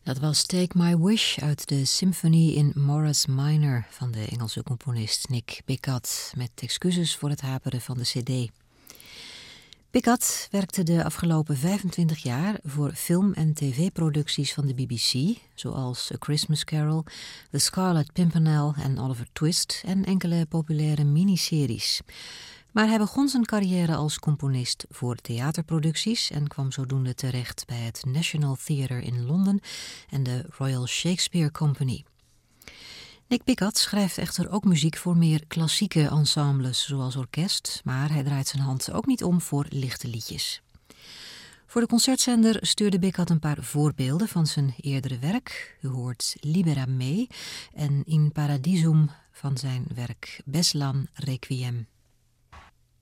Dat was Take My Wish uit de Symphony in Morris Minor van de Engelse componist Nick Pickett, met excuses voor het haperen van de cd. Pickett werkte de afgelopen 25 jaar voor film- en tv-producties van de BBC, zoals A Christmas Carol, The Scarlet Pimpernel en Oliver Twist en enkele populaire miniseries. Maar hij begon zijn carrière als componist voor theaterproducties en kwam zodoende terecht bij het National Theatre in Londen en de Royal Shakespeare Company. Nick Pickett schrijft echter ook muziek voor meer klassieke ensembles, zoals orkest, maar hij draait zijn hand ook niet om voor lichte liedjes. Voor de concertzender stuurde Pickett een paar voorbeelden van zijn eerdere werk. U hoort Libera Me en In Paradisum van zijn werk Beslan Requiem.